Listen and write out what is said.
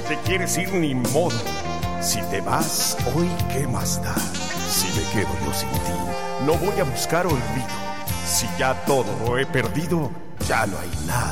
te quieres ir, ni modo. Si te vas hoy, ¿qué más da? Si me quedo yo sin ti, no voy a buscar olvido. Si ya todo lo he perdido, ya no hay nada